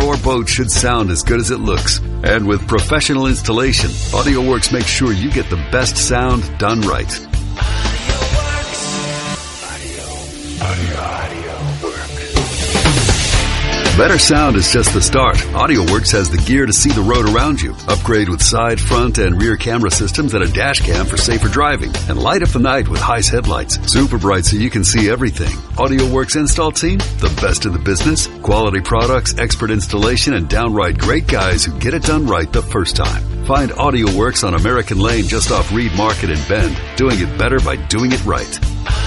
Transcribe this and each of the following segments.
your boat should sound as good as it looks. And with professional installation, AudioWorks makes sure you get the best sound done right. Better sound is just the start. AudioWorks has the gear to see the road around you. Upgrade with side, front, and rear camera systems and a dash cam for safer driving. And light up the night with Heist headlights. Super bright so you can see everything. AudioWorks install team, the best in the business. Quality products, expert installation, and downright great guys who get it done right the first time. Find AudioWorks on American Lane just off Reed Market in Bend. Doing it better by doing it right.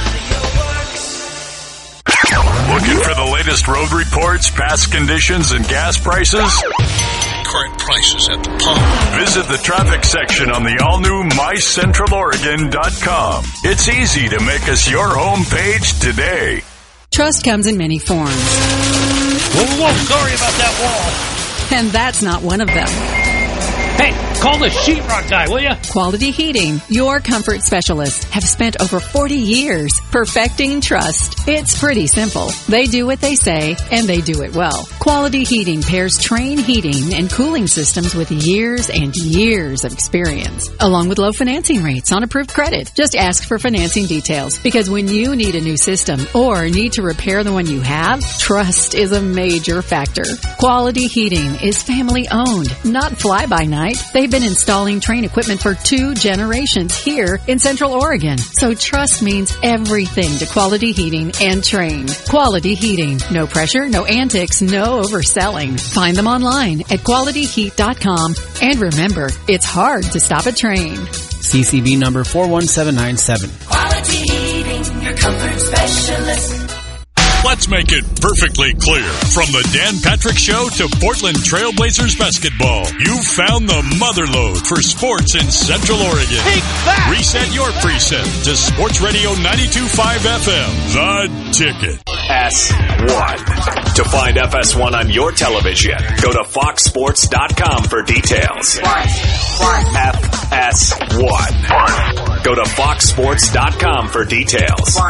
Looking for the latest road reports, past conditions, and gas prices? Current prices at the pump. Visit the traffic section on the all-new MyCentralOregon.com. It's easy to make us your homepage today. Trust comes in many forms. Whoa, sorry about that wall. And that's not one of them. Hey, call the sheetrock guy, will you? Quality Heating, your comfort specialists, have spent over 40 years perfecting trust. It's pretty simple. They do what they say, and they do it well. Quality Heating pairs Trane heating and cooling systems with years and years of experience, along with low financing rates on approved credit. Just ask for financing details, because when you need a new system or need to repair the one you have, trust is a major factor. Quality Heating is family-owned, not fly-by-night. They've been installing Trane equipment for 2 generations here in Central Oregon. So trust means everything to Quality Heating and Trane. Quality Heating. No pressure, no antics, no overselling. Find them online at qualityheat.com. And remember, it's hard to stop a Trane. CCB number 41797. Quality Heating, your comfort specialist. Let's make it perfectly clear. From the Dan Patrick Show to Portland Trailblazers basketball, you found the motherlode for sports in Central Oregon. Take that! Reset your preset to Sports Radio 92.5 FM, The Ticket. FS1. To find FS1 on your television, go to foxsports.com for details. FS1. Go to foxsports.com for details.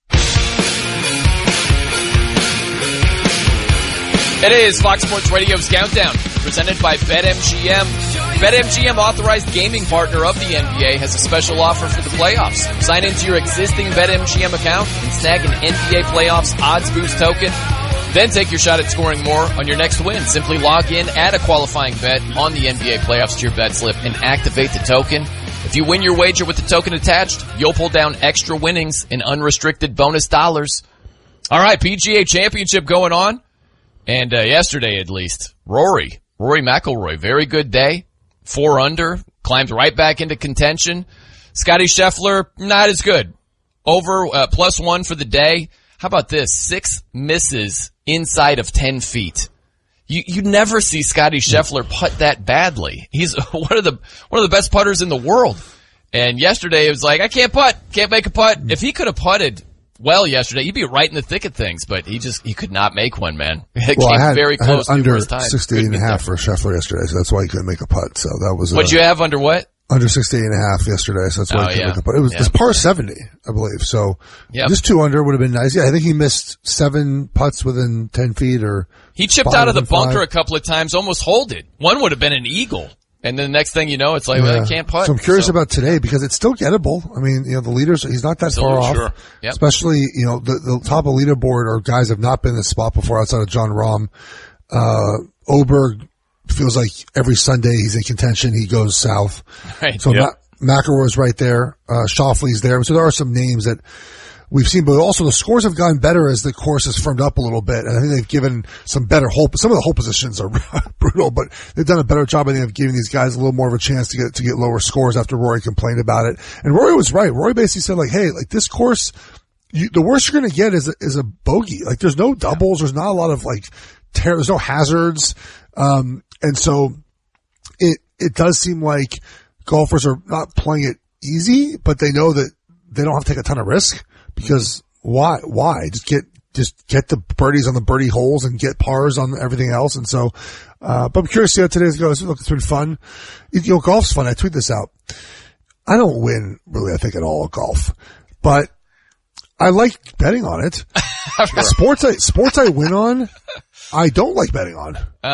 It is Fox Sports Radio's Countdown, presented by BetMGM. BetMGM, authorized gaming partner of the NBA, has a special offer for the playoffs. Sign into your existing BetMGM account and snag an NBA playoffs odds boost token. Then take your shot at scoring more on your next win. Simply log in, add a qualifying bet on the NBA playoffs to your bet slip, and activate the token. If you win your wager with the token attached, you'll pull down extra winnings in unrestricted bonus dollars. All right, PGA Championship going on. And yesterday, at least, Rory McIlroy, very good day. 4 under, climbed right back into contention. Scottie Scheffler, not as good. Over +1 for the day. How about this? 6 misses inside of 10 feet. You never see Scottie Scheffler putt that badly. He's one of the best putters in the world. And yesterday it was like, I can't putt, can't make a putt. If he could have putted well yesterday, he'd be right in the thick of things, but he could not make one, man. It came very close. I had under 68.5 for Scheffler yesterday, so that's why he couldn't make a putt. So that was what'd you have under what? Under 68.5 yesterday, so that's why he couldn't make a putt. It was par 70, I believe. So just 2 under would have been nice. Yeah, I think he missed 7 putts within 10 feet, or he chipped out of the bunker a couple of times, almost holed it. One would have been an eagle. And then the next thing you know, it's like, well, I can't putt. So I'm curious about today, because it's still gettable. I mean, the leaders, he's not that far off. Sure. Yep. Especially, the top of the leaderboard are guys have not been in this spot before outside of John Rahm. Oberg feels like every Sunday he's in contention. He goes south. Right. So McIlroy's right there. Schauffele's there. So there are some names that we've seen, but also the scores have gotten better as the course has firmed up a little bit. And I think they've given some better hole. Some of the hole positions are brutal, but they've done a better job, I think, of giving these guys a little more of a chance to get lower scores after Rory complained about it. And Rory was right. Rory basically said, like, hey, like this course, the worst you're going to get is a bogey. Like there's no doubles. There's not a lot of there's no hazards. And so it does seem like golfers are not playing it easy, but they know that they don't have to take a ton of risk. Because why? Just get the birdies on the birdie holes and get pars on everything else. And so, but I'm curious to see how today's goes. Look, it's been fun. Golf's fun. I tweet this out. I don't win really, I think, at all at golf, but I like betting on it. Sports I win on, I don't like betting on.